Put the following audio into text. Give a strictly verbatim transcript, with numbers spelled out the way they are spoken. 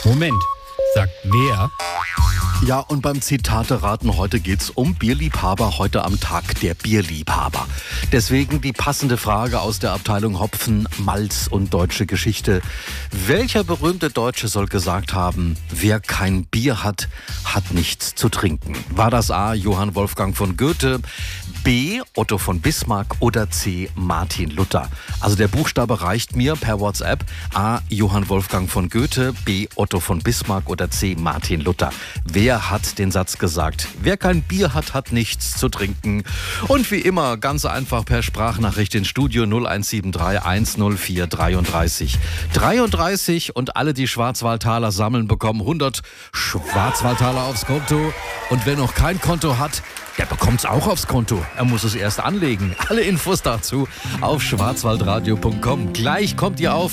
Moment, sagt wer? Ja, und beim Zitate-Raten heute geht's um Bierliebhaber, heute am Tag der Bierliebhaber. Deswegen die passende Frage aus der Abteilung Hopfen, Malz und deutsche Geschichte. Welcher berühmte Deutsche soll gesagt haben, wer kein Bier hat, hat nichts zu trinken? War das A. Johann Wolfgang von Goethe, B. Otto von Bismarck oder C. Martin Luther? Also der Buchstabe reicht mir per WhatsApp. A. Johann Wolfgang von Goethe, B. Otto von Bismarck oder C. Martin Luther. Wer hat den Satz gesagt? Wer kein Bier hat, hat nichts zu trinken. Und wie immer, ganz einfach per Sprachnachricht ins Studio null eins sieben drei eins null vier dreiunddreißig. dreiunddreißig und alle, die Schwarzwaldtaler sammeln, bekommen hundert Schwarzwaldtaler aufs Konto. Und wer noch kein Konto hat, der bekommt es auch aufs Konto. Er muss es erst anlegen. Alle Infos dazu auf schwarzwaldradio punkt com. Gleich kommt ihr auf